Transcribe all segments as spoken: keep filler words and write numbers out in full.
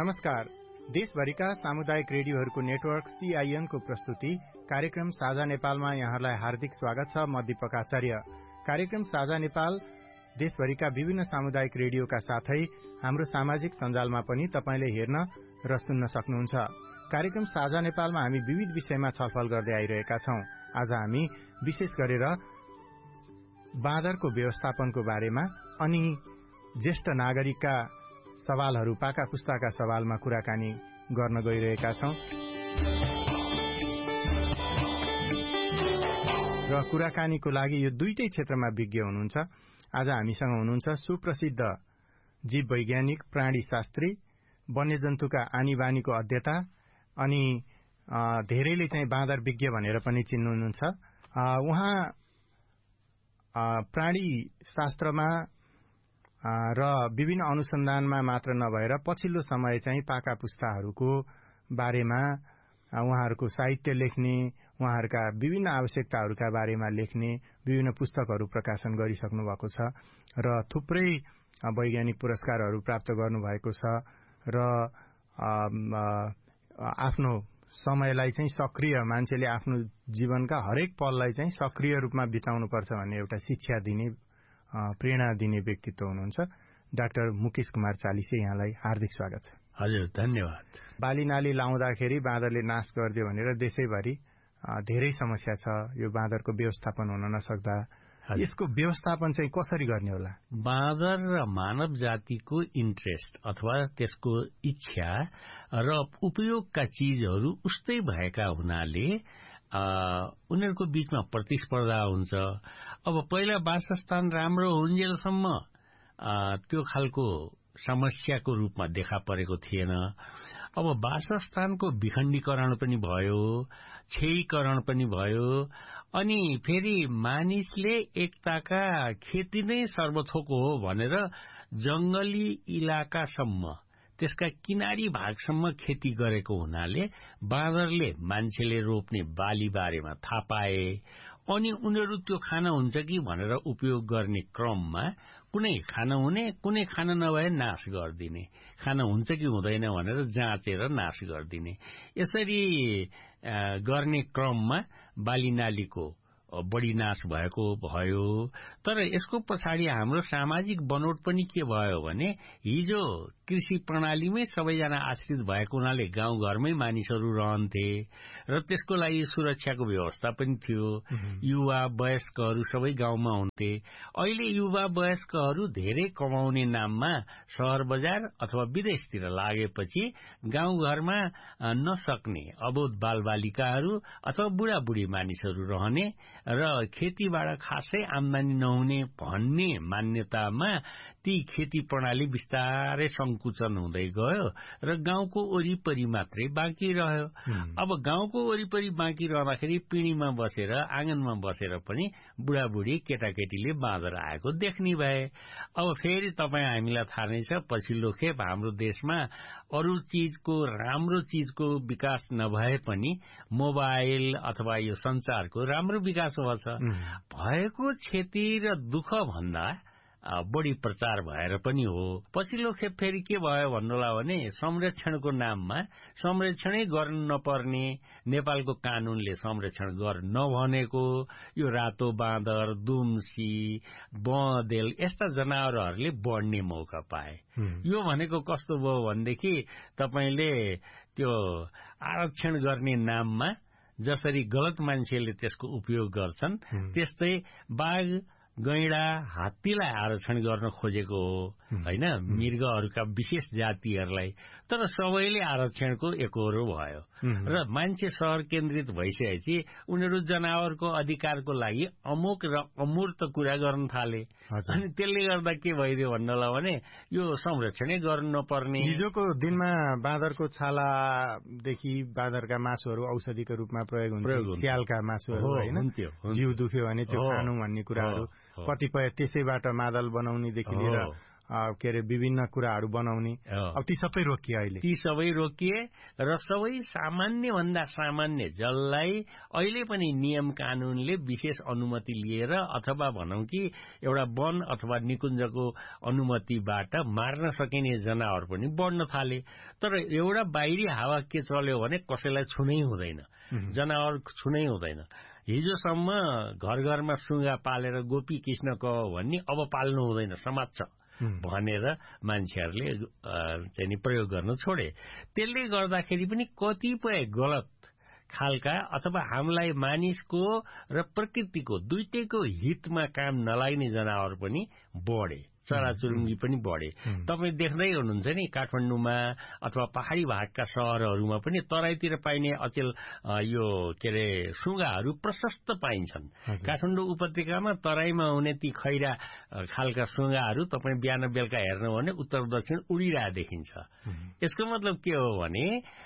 नमस्कार। देशभरिका सामुदायिक रेडियोहरूको नेटवर्क सीआईएन को प्रस्तुति कार्यक्रम साझा नेपालमा यहाँलाई हार्दिक स्वागत छ। म दीपक आचार्य। कार्यक्रम साझा नेपाल देशभरिका विभिन्न सामुदायिक रेडियोका साथै हाम्रो सामाजिक सञ्जालमा पनि तपाईले हेर्न र सुन्न सक्नुहुन्छ। कार्यक्रम साझा नेपालमा हामी विविध विषयमा छलफल गर्दै आइरहेका छौं। आज हामी विशेष गरेर बाँदरको व्यवस्थापनको बारेमा अनि ज्येष्ठ नागरिकका सवालहरू, पाका पुस्ताका सवालमा कुराकानी गर्न गइरहेका छौं र कुराकानीको लागि यो दुईटै क्षेत्रमा विज्ञ हुनुहुन्छ। आज हामीसँग हुनुहुन्छ सुप्रसिद्ध जीव वैज्ञानिक, प्राणी शास्त्री, वन्यजन्तुका आनी बानीको अध्येता अनि धेरैले चाहिँ बाँदर विज्ञ भनेर पनि चिन्नुहुन्छ। उहाँ प्राणी शास्त्रमा र विभिन्न अनुसन्धानमा मात्र नभएर पछिल्लो समय चाहिँ पाका पुस्ताहरूको बारेमा उहाँहरूको साहित्य लेख्ने, उहाँहरूका विभिन्न आवश्यकताहरूका बारेमा लेख्ने विभिन्न पुस्तकहरू प्रकाशन गरिसक्नु भएको छ र थुप्रै वैज्ञानिक पुरस्कारहरू प्राप्त गर्नुभएको छ र आफ्नो समयलाई चाहिँ सक्रिय, मान्छेले आफ्नो जीवनका हरेक पललाई चाहिँ सक्रिय रूपमा बिताउनुपर्छ भन्ने एउटा शिक्षा दिने, प्रेरणा दिने व्यक्तित्व हुनुहुन्छ। डाक्टर मुकेश कुमार चालिसे, यहाँलाई हार्दिक स्वागत छ। हजुर, धन्यवाद। बाली नाली लाउँदाखेरि बाँदरले नाश गरिदियो भनेर देशैभरि धेरै समस्या छ। यो बाँदरको व्यवस्थापन हुन नसक्दा यसको व्यवस्थापन चाहिँ कसरी गर्ने होला? बाँदर र मानव जातिको इन्ट्रेस्ट अथवा त्यसको इच्छा र उपयोगका चीजहरू उस्तै भएका हुनाले उनीहरूको बीचमा प्रतिस्पर्धा हुन्छ। अब पहिला वासस्थान राम्रो हुन्जेलसम्म त्यो खालको समस्याको रूपमा देखा परेको थिएन। अब वासस्थानको विखण्डीकरण पनि भयो, क्षयीकरण पनि भयो, अनि फेरि मानिसले एकताका खेती नै सर्वथोक हो भनेर जंगली इलाकासम्म, त्यसका किनारी भागसम्म खेती गरेको हुनाले बाँदरले मान्छेले रोप्ने बाली बारेमा थाहा पाए अनि उनीहरू त्यो खाना हुन्छ कि भनेर उपयोग गर्ने क्रममा कुनै खाना हुने, कुनै खाना नभए नाश गरिदिने, खाना हुन्छ कि हुँदैन भनेर जाँचेर नाश गरिदिने, यसरी गर्ने क्रममा बाली नालीको बढी नाश भएको भयो। तर यसको पछाडि हाम्रो सामाजिक बनोट पनि के भयो भने हिजो कृषि प्रणालीमै सबैजना आश्रित भएको हुनाले गाउँघरमै मानिसहरू रहन्थे र त्यसको लागि सुरक्षाको व्यवस्था पनि थियो। युवा वयस्कहरू सबै गाउँमा हुन्थे। अहिले युवा वयस्कहरू धेरै कमाउने नाममा शहर बजार अथवा विदेशतिर लागेपछि गाउँघरमा नसक्ने अबोध बालबालिकाहरू अथवा बुढाबुढी मानिसहरू रहने र खेतीबाट खासै आमदानी नहुने भन्ने मान्यतामा ती खेती प्रणाली बिस्तारै संकुचन हुँदै गयो र गाउँको वरिपरि मात्रै बाँकी रह्यो। अब गाउँको वरिपरि बाँकी रहँदाखेरि पिँढीमा बसेर, आँगनमा बसेर पनि बुढाबुढी केटाकेटीले बाँदर आएको देख्ने भए। अब फेरि तपाईँ हामीलाई थाहा नै छ, पछिल्लो खेप हाम्रो देशमा अरू चीजको, राम्रो चीजको विकास नभए पनि मोबाइल अथवा यो संचारको राम्रो विकास भएको क्षति र दुःख भन्दा बढी प्रचार भएर पनि हो। पछिल्लो खेप फेरि के भयो भन्नुला भने संरक्षणको नाममा संरक्षणै गर्न नपर्ने, नेपालको कानूनले संरक्षण गर्न नभनेको यो रातो बाँदर, दुम्सी, बँदेल यस्ता जनावरहरूले बढ्ने मौका पाए। यो भनेको कस्तो भयो भनेदेखि तपाईले त्यो आरक्षण गर्ने नाममा जसरी गलत मान्छेले त्यसको उपयोग गर्छन् त्यस्तै बाघ, गैंडा, हात्तीलाई आरक्षण गर्न खोजेको हो, हैन, मृगहरूका विशेष जातिहरूलाई। तर सबैले आरक्षणको एकहोरो भयो र मान्छे शहर केन्द्रित भइसकेपछि उनीहरू जनावरको अधिकारको लागि अमुक र अमूर्त कुरा गर्न थाले। अनि त्यसले गर्दा के भइदियो भन्नला भने यो संरक्षणै गर्नु नपर्ने। हिजोको दिनमा बाँदरको छालादेखि बाँदरका मासुहरू औषधिको रूपमा प्रयोग हुन्छ, स्यालका मासुहरू, हैन, जिउ दुख्यो भने त्यो खानु भन्ने कुराहरू, कतिपय त्यसैबाट मादल बनाउनेदेखि लिएर के अरे विभिन्न कुराहरू बनाउने, अब ती सबै रोकिए अहिले ती सबै रोकिए र सबै सामान्य भन्दा सामान्य जसलाई अहिले पनि नियम कानूनले विशेष अनुमति लिएर अथवा भनौँ कि एउटा वन अथवा निकुञ्जको अनुमतिबाट मार्न सकिने जनावर पनि बढ्न थाले। तर एउटा बाहिरी हावा के चल्यो भने कसैलाई छुनै हुँदैन, जनावर छुनै हुँदैन। हिजोसम्म घर घरमा सुगा पालेर गोपी कृष्ण कह भन्ने अब पाल्नु हुँदैन, समाज छ भनेर मान्छेहरूले चाहिँ नि प्रयोग गर्न छोडे। त्यसले गर्दाखेरि पनि कतिपय गलत खालका अथवा हामीलाई मानिसको र प्रकृतिको दुईटैको हितमा काम नलाग्ने जनावर पनि बढे, चराचुरुङ्गी पनि बढे। तपाईँ देख्दै हुनुहुन्छ नि काठमाडौँमा अथवा पहाडी भागका शहरहरूमा पनि तराईतिर पाइने अचेल यो के अरे सुगाहरू प्रशस्त पाइन्छन्। काठमाडौँ उपत्यकामा तराईमा हुने ती खैरा खालका सुगाहरू तपाईँ बिहान बेलुका हेर्नु भने उत्तर दक्षिण उडिरहेको देखिन्छ। यसको मतलब के हो भने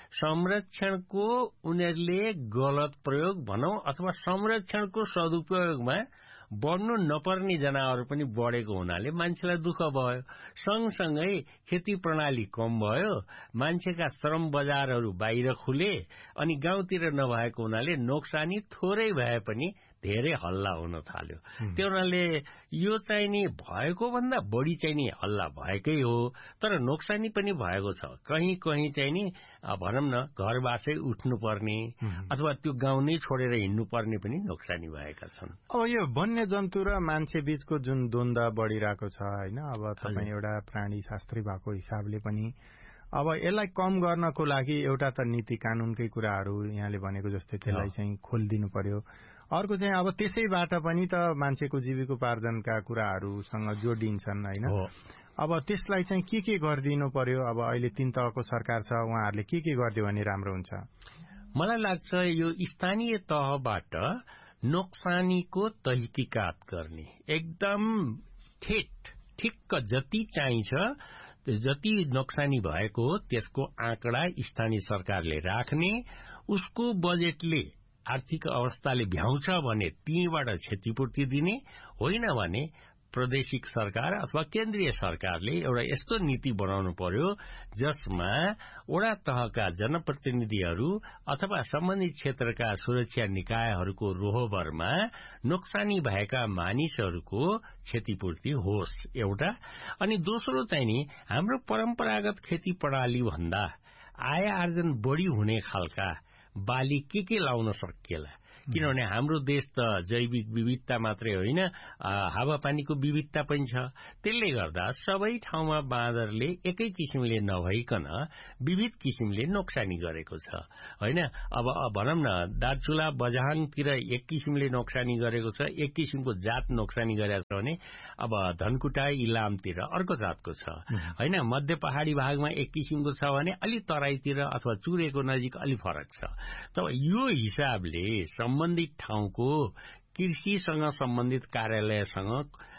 संरक्षणको उनीहरूले गलत प्रयोग भनौँ अथवा संरक्षणको सदुपयोगमा बढ्नु नपर्ने जनावर पनि बढेको हुनाले मान्छेलाई दुःख भयो। सँगसँगै खेती प्रणाली कम भयो, मान्छेका श्रम बजारहरू बाहिर खुले अनि गाउँतिर नभएको हुनाले नोक्सानी थोरै भए पनि धेरै हल्ला हुन थाल्यो। त्यो हुनाले यो चाहिँ नि भएको भन्दा बढी चाहिँ नि हल्ला भएकै हो, तर नोक्सानी पनि भएको छ। कहीँ कहीँ चाहिँ नि भनौँ न घरबासै उठ्नु पर्ने अथवा त्यो गाउँ नै छोडेर हिँड्नु पर्ने पनि नोक्सानी भएका छन्। अब यो वन्य जन्तु र मान्छे बीचको जुन द्वन्द बढ़िरहेको छ होइन, अब तपाईँ एउटा प्राणी शास्त्री भएको हिसाबले पनि अब यसलाई कम गर्नको लागि एउटा त नीति कानूनकै कुराहरू यहाँले भनेको जस्तै त्यसलाई चाहिँ खोलिदिनु पर्यो। अर्को चाहिँ अब त्यसैबाट पनि त मान्छेको जीविकोपार्जनका कुराहरूसँग जोडिन्छन् होइन। अब त्यसलाई चाहिँ के के गरिदिनु पर्यो? अब अहिले तीन तहको सरकार छ, उहाँहरूले के के गरिदियो भने राम्रो हुन्छ? मलाई लाग्छ यो स्थानीय तहबाट नोक्सानीको तहकीकात गर्ने, एकदम ठेट ठिक्क जति चाहिन्छ जति नोक्सानी भएको हो त्यसको आँकडा स्थानीय सरकारले राख्ने, उसको बजेटले आर्थिक अवस्थाले भ्याउँछ भने तीबाट क्षतिपूर्ति दिने, होइन भने प्रादेशिक सरकार अथवा केन्द्रीय सरकारले एउटा यस्तो नीति बनाउनु पर्यो जसमा वडा तहका जनप्रतिनिधिहरू अथवा सम्बन्धित क्षेत्रका सुरक्षा निकायहरूको रोहबरमा नोक्सानी भएका मानिसहरूको क्षतिपूर्ति होस् एउटा। अनि दोस्रो चाहिँ नि हाम्रो परम्परागत खेती प्रणाली भन्दा आय आर्जन बढ़ी हुने खालका बाली के के लाउन सकिएला, किनभने हाम्रो देश त जैविक विविधता मात्रै होइन हावापानीको विविधता पनि छ। त्यसले गर्दा सबै ठाउँमा बाँदरले एकै किसिमले नभइकन विविध किसिमले नोक्सानी गरेको छ होइन। अब भनौँ न दार्चुला बझाङतिर एक किसिमले नोक्सानी गरेको छ, एक किसिमको जात नोक्सानी गरेको छ भने अब धनकुटा इलामतिर अर्को जातको छ होइन। मध्य पहाडी भागमा एक किसिमको छ भने अलि तराईतिर अथवा चुरेको नजिक अलि फरक छ। त यो हिसाबले सम्बन्धित ठाउँको कृषिसँग सम्बन्धित कार्यालयसँग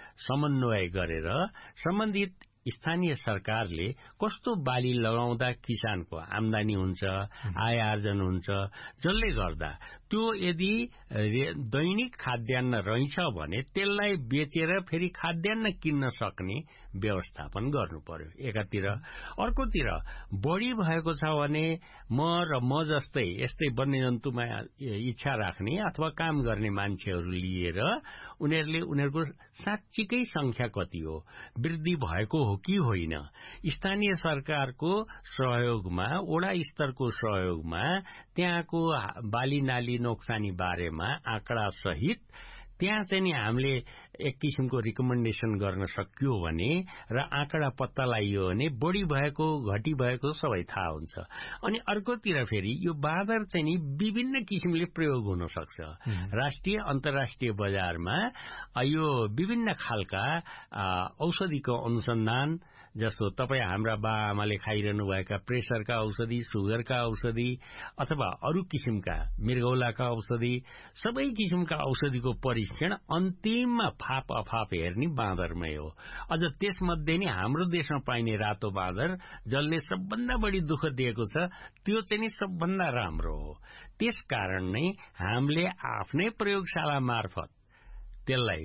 समन्वय गरेर सम्बन्धित स्थानीय सरकारले कस्तो बाली लगाउँदा किसानको आमदानी हुन्छ, आय आर्जन हुन्छ, जसले गर्दा त्यो यदि दैनिक खाद्यान्न रहन्छ भने त्यसलाई बेचेर फेरि खाद्यान्न किन्न सक्ने व्यवस्थापन गर्नु पर्यो एकातिर। अर्कोतिर बढी भएको छ भने म र म जस्तै यस्तै वन्यजन्तुमा इच्छा राख्ने अथवा काम गर्ने मान्छेहरू लिएर उनीहरूले उनीहरूको साँच्चीकै संख्या कति हो, वृद्धि भएको हो कि होइन, स्थानीय सरकारको सहयोगमा वडा स्तरको सहयोगमा त्यहाँको बाली नाली नोक्सानी बारेमा आँकडा सहित त्यहाँ चाहिँ नि हामीले एक किसिमको रिकमेन्डेसन गर्न सकियो भने र आँकडा पत्ता लगाइयो भने बढी भएको घटी भएको सबै थाहा हुन्छ। अनि अर्कोतिर फेरि यो बाँदर चाहिँ नि विभिन्न किसिमले प्रयोग हुन सक्छ। राष्ट्रिय अन्तर्राष्ट्रिय बजारमा यो विभिन्न खालका औषधिको अनुसन्धान जस्तो तपाईँ हाम्रा बाआमाले खाइरहनु भएका प्रेसरका औषधि, सुगरका औषधि अथवा अरू किसिमका मृगौलाका औषधि, सबै किसिमका औषधिको परीक्षण अन्तिममा फाप अफाप हेर्ने बाँदरमै हो। अझ त्यसमध्ये नि हाम्रो देशमा पाइने रातो बाँदर जसले सबभन्दा बढी दुःख दिएको छ त्यो चाहिँ नि सबभन्दा राम्रो हो। त्यसकारण नै हामीले आफ्नै प्रयोगशाला मार्फत त्यसलाई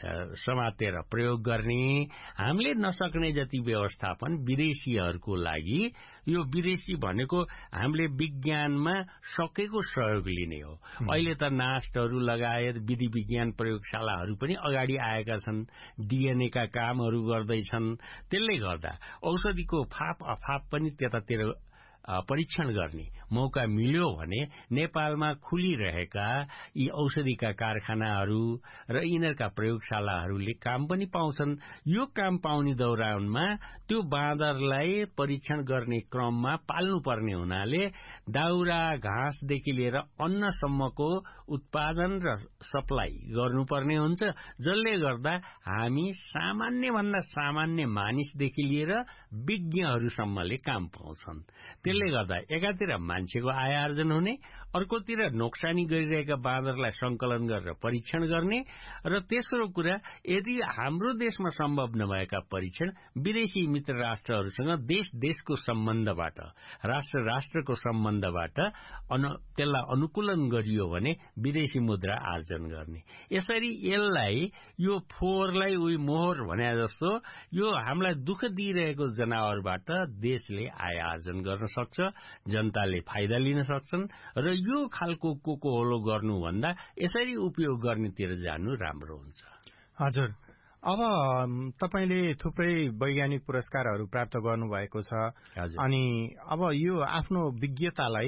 समातेर प्रयोग गर्ने, हामीले नसक्ने जति व्यवस्थापन विदेशीहरूको लागि, यो विदेशी भनेको हामीले विज्ञानमा सकेको सहयोग लिने हो। अहिले त नास्टहरू लगायत विधि विज्ञान प्रयोगशालाहरू पनि अगाडि आएका छन्, डीएनए का कामहरू गर्दैछन्। त्यसले गर्दा औषधिको फाप अफाप पनि त्यतातिर परीक्षण गर्ने मौका मिल्यो भने नेपालमा खुलिरहेका यी औषधिका कारखानाहरू र यिनीहरूका प्रयोगशालाहरूले काम पनि पाउँछन्। यो काम पाउने दौरानमा त्यो बाँदरलाई परीक्षण गर्ने क्रममा पाल्नुपर्ने हुनाले दाउरा घाँसदेखि लिएर अन्नसम्मको उत्पादन र सप्लाई गर्नुपर्ने हुन्छ, जसले गर्दा हामी सामान्यभन्दा सामान्य मानिसदेखि लिएर विज्ञहरूसम्मले काम पाउँछन्। त्यसले गर्दा एकातिर मान्छेको आय आर्जन हुने, अर्कोतिर नोक्सानी गरिरहेका बाँदरलाई संकलन गरेर परीक्षण गर्ने, र तेस्रो कुरा यदि हाम्रो देशमा सम्भव नभएका परीक्षण विदेशी मित्र राष्ट्रहरूसँग देश देशको सम्बन्धबाट, राष्ट्र राष्ट्रको सम्बन्धबाट अनु त्यसलाई अनुकूलन गरियो भने विदेशी मुद्रा आर्जन गर्ने। यसरी यसलाई यो फोहोरलाई उही मोहर भने जस्तो यो हामीलाई दुःख दिइरहेको जनावरबाट देशले आय आर्जन गर्न सक्छ, जनताले फाइदा लिन सक्छन्, र यो खालको कोकोहोलो गर्नुभन्दा यसरी उपयोग गर्नेतिर जानु राम्रो हुन्छ। हजुर, अब तपाईले थुप्रै वैज्ञानिक पुरस्कारहरू प्राप्त गर्नुभएको छ, अनि अब यो आफ्नो विज्ञतालाई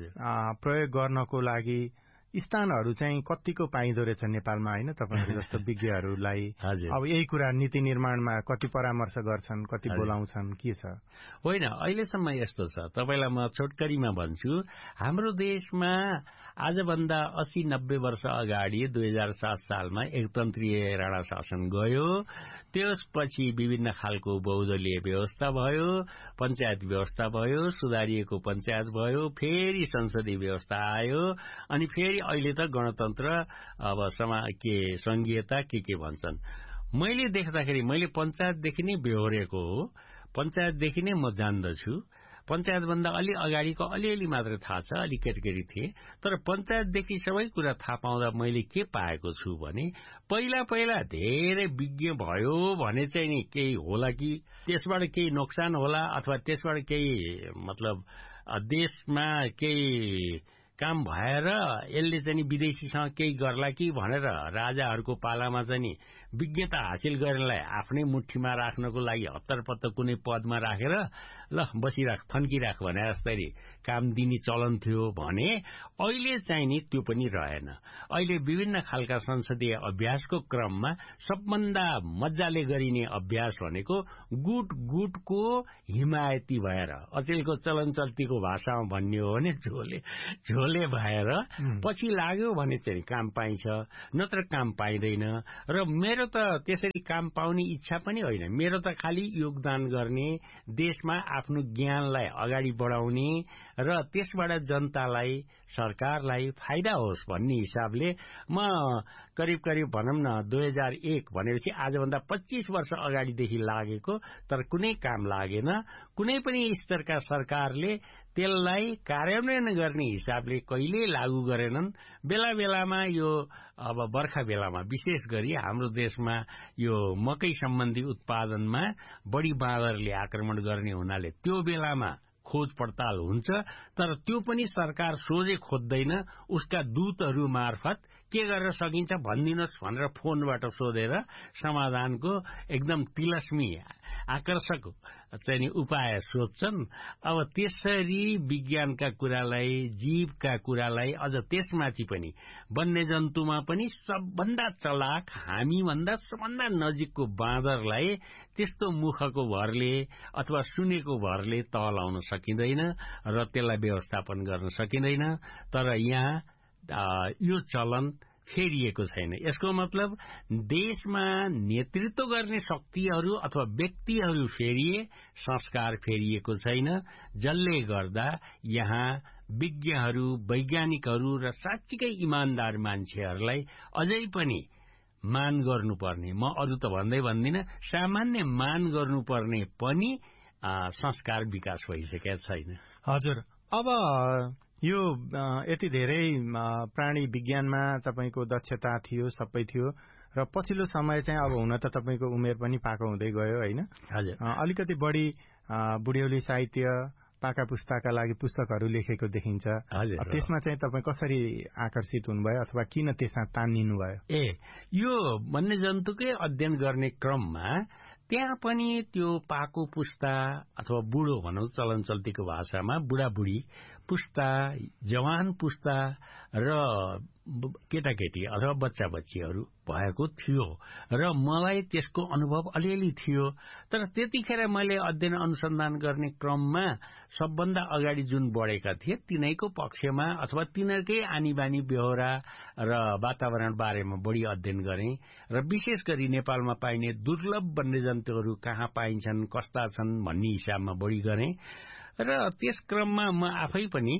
प्रयोग गर्नको लागि स्थानहरू चाहिँ कतिको पाइँदो रहेछ नेपालमा, होइन? तपाईहरू जस्तो विज्ञहरूलाई अब यही कुरा नीति निर्माणमा कति परामर्श गर्छन्, कति बोलाउँछन्, के छ? होइन, अहिलेसम्म यस्तो छ, तपाईँलाई म छोटकरीमा भन्छु। हाम्रो देशमा आजभन्दा अस्सी नब्बे वर्ष अगाडि दुई हजार सात सालमा एकतन्त्रीय राणा शासन गयो। त्यसपछि विभिन्न खालको बहुदलीय व्यवस्था भयो, पञ्चायत व्यवस्था भयो, सुधारिएको पञ्चायत भयो, फेरि संसदीय व्यवस्था आयो, अनि फेरि अहिले त गणतन्त्र, अब समा के संघीयता के के भन्छन्। मैले देख्दाखेरि मैले पञ्चायतदेखि नै बेहोरेको हो, पञ्चायतदेखि नै म जान्दछु। पञ्चायतभन्दा अलि अगाडिको अलिअलि मात्र थाहा छ, अलि केटकेटी थिए, तर पञ्चायतदेखि सबै कुरा थाहा पाउँदा मैले के पाएको छु भने पहिला पहिला धेरै विज्ञ भयो भने चाहिँ नि केही होला कि त्यसबाट केही नोक्सान होला, अथवा त्यसबाट केही मतलब देशमा केही काम भएर यसले चाहिँ विदेशीसँग केही गर्ला कि भनेर राजाहरूको पालामा चाहिँ नि विज्ञता हासिल गर्नलाई आफ्नै मुठीमा राख्नको लागि हत्तरपत्त कुनै पदमा राखेर ल बसिराख, थन्किराख भने जस्तै काम दिने चलन थियो भने अहिले चाहिँ नि त्यो पनि रहेन। अहिले विभिन्न खालका संसदीय अभ्यासको क्रममा सबभन्दा मजाले गरिने अभ्यास भनेको गुट गुटको हिमायती भएर, अचेलको चलन चल्तीको भाषामा भन्ने हो भने झोले झोले भएर पछि लाग्यो भने चाहिँ काम पाइन्छ, नत्र काम पाइँदैन। र मेरो त त्यसरी काम पाउने इच्छा पनि होइन, मेरो त खालि योगदान गर्ने, देशमा आफ्नो ज्ञानलाई अगाडि बढाउने र त्यसबाट जनतालाई, सरकारलाई फाइदा होस् भन्ने हिसाबले म करिब करिब भनौँ न दुई हजार एक भनेपछि आजभन्दा पच्चीस वर्ष अगाडिदेखि लागेको, तर कुनै काम लागेन। कुनै पनि स्तरका सरकारले त्यसलाई कार्यान्वयन गर्ने हिसाबले कहिल्यै लागू गरेनन्। बेला बेलामा यो अब बर्खा बेलामा विशेष गरी हाम्रो देशमा यो मकै सम्बन्धी उत्पादनमा बढी बाँदरले आक्रमण गर्ने हुनाले त्यो बेलामा खोज पडताल हुन्छ, तर त्यो पनि सरकार सोझै खोज्दैन, उसका दूतहरू मार्फत के गरेर सकिन्छ भनिदिनुहोस् भनेर फोनबाट सोधेर समाधानको एकदम तिलस्मी आकर्षक चाहिँ उपाय सोध्छन्। अब त्यसरी विज्ञानका कुरालाई, जीवका कुरालाई, अझ त्यसमाथि पनि वन्यजन्तुमा पनि सबभन्दा चलाक, हामीभन्दा सबभन्दा नजिकको बाँदरलाई त्यस्तो मुखको भरले अथवा सुनेको भरले तह लाउन सकिँदैन र त्यसलाई व्यवस्थापन गर्न सकिँदैन। तर यहाँ यो चलन फेरिएको छैन। यसको मतलब देशमा नेतृत्व गर्ने शक्तिहरू अथवा व्यक्तिहरू फेरिए, संस्कार फेरिएको छैन, जसले गर्दा यहाँ विज्ञहरू, वैज्ञानिकहरू र साँच्चीकै इमान्दार मान्छेहरूलाई अझै पनि मान गर्नुपर्ने, म अरू त भन्दै भन्दिनँ, सामान्य मान गर्नुपर्ने पनि संस्कार विकास भइसकेका छैन। हजुर, अब यो यति धेरै प्राणी विज्ञानमा तपाईको दक्षता थियो, सबै थियो, र पछिल्लो समय चाहिँ अब हुन त तपाईँको उमेर पनि पाको हुँदै गयो होइन? हजुर। अलिकति बढी बुढ्यौली साहित्य पाका पुस्ताका लागि पुस्तकहरू लेखेको देखिन्छ। हजुर। त्यसमा चाहिँ तपाईँ कसरी आकर्षित हुनुभयो अथवा किन त्यसमा तानिनु भयो? ए यो वन्यजन्तुकै अध्ययन गर्ने क्रममा त्यहाँ पनि त्यो पाको पुस्ता अथवा बुढो भनौँ चलन चल्तीको भाषामा बुढाबुढी पुस्ता, जवान पुस्ता र केटाकेटी अथवा बच्चा बच्चीहरू भएको थियो र मलाई त्यसको अनुभव अलिअलि थियो। तर त्यतिखेर मैले अध्ययन अनुसन्धान गर्ने क्रममा सबभन्दा अगाडि जुन बढेका थिए तिनैको पक्षमा अथवा तिनीहरूकै आनी बानी बेहोरा र वातावरण बारेमा बढी अध्ययन गरेँ र विशेष गरी नेपालमा पाइने दुर्लभ वन्यजन्तुहरू कहाँ पाइन्छन्, कस्ता छन् भन्ने हिसाबमा बढी गरेँ र त्यस क्रममा म आफै पनि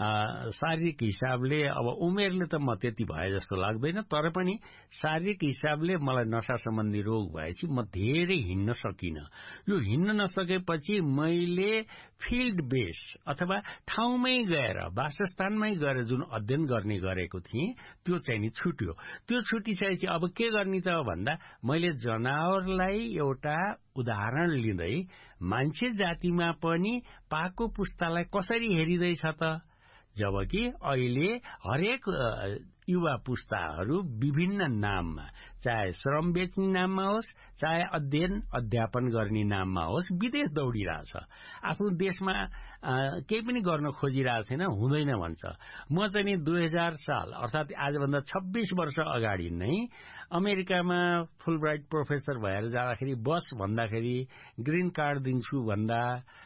शारीरिक हिसाबले अब उमेरले त म त्यति भए जस्तो लाग्दैन, तर पनि शारीरिक हिसाबले मलाई नशा सम्बन्धी रोग भएपछि म धेरै हिँड्न सकिनँ। यो हिँड्न नसकेपछि मैले फिल्ड बेस अथवा ठाउँमै गएर वासस्थानमै गएर जुन अध्ययन गर्ने गरेको थिएँ त्यो चाहिँ नि छुट्यो। त्यो छुटिसकेपछि अब के गर्ने त भन्दा मैले जनावरलाई एउटा उदाहरण लिँदै मान्छे जातिमा पनि पाको पुस्तालाई कसरी हेरिँदैछ त, जबकि अहिले हरेक युवा पुस्ताहरू विभिन्न नाममा, चाहे श्रम बेच्ने नाममा होस्, चाहे अध्ययन अध्यापन गर्ने नाममा होस्, विदेश दौडिरहेछ। आफ्नो देशमा केही पनि गर्न खोजिरहेको छैन, हुँदैन भन्छ। म चाहिँ नि दुई हजार साल अर्थात् आजभन्दा छब्बीस वर्ष अगाडि नै अमेरिकामा फुलब्राइट प्रोफेसर भएर जाँदाखेरि बस भन्दाखेरि ग्रीन कार्ड दिन्छु भन्दा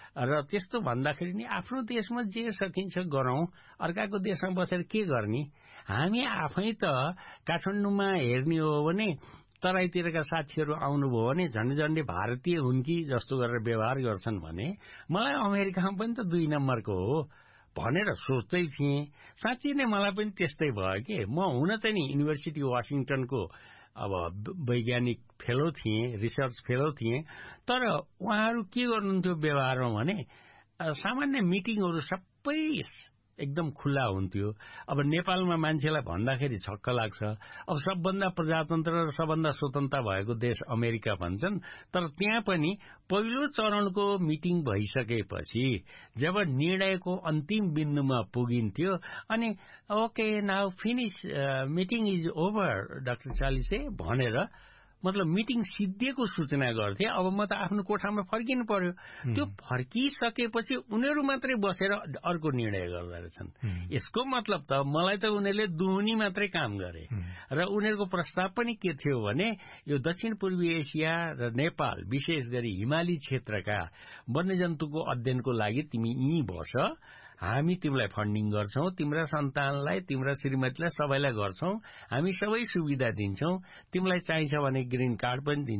र त्यस्तो भन्दाखेरि नि आफ्नो देशमा जे सकिन्छ गरौँ, अर्काको देशमा बसेर के गर्ने। हामी आफै त काठमाडौँमा हेर्ने हो भने तराईतिरका साथीहरू आउनुभयो भने झन्डै झन्डै भारतीय हुन् कि जस्तो गरेर व्यवहार गर्छन् भने मलाई अमेरिकामा पनि त दुई नम्बरको हो भनेर सोच्दै थिएँ। साँच्चै नै मलाई पनि त्यस्तै भयो कि म हुन चाहिँ नि युनिभर्सिटी वासिङटनको अब वैज्ञानिक फेलो थिएँ, रिसर्च फेलो थिएँ, तर उहाँहरू के गर्नुहुन्थ्यो व्यवहारमा भने सामान्य मिटिङहरू सबै एकदम खुल्ला हुन्थ्यो। अब नेपालमा मान्छेलाई भन्दाखेरि छक्क लाग्छ। अब सबभन्दा प्रजातन्त्र र सबभन्दा स्वतन्त्र भएको देश अमेरिका भन्छन्, तर त्यहाँ पनि पहिलो चरणको मिटिङ भइसकेपछि जब निर्णयको अन्तिम बिन्दुमा पुगिन्थ्यो अनि okay now finish meeting is over doctor चालिसे भनेर मतलब मिटिङ सिद्धिएको सूचना गर्थे। अब म त आफ्नो कोठामा फर्किनु पर्यो। त्यो फर्किसकेपछि उनीहरू मात्रै बसेर अर्को निर्णय गर्दा रहेछन्। यसको मतलब त मलाई त उनीहरूले दुहुनी मात्रै काम गरे र उनीहरूको प्रस्ताव पनि के थियो भने यो दक्षिण पूर्वी एसिया र नेपाल विशेष गरी हिमाली क्षेत्रका वन्यजन्तुको अध्ययनको लागि तिमी यहीँ बस, हामी तिमीलाई फन्डिङ गर्छौं, तिम्रा सन्तानलाई, तिम्रा श्रीमतीलाई सबैलाई गर्छौं, हामी सबै सुविधा दिन्छौं, तिमीलाई चाहिन्छ भने ग्रीन कार्ड पनि दिन्छौं।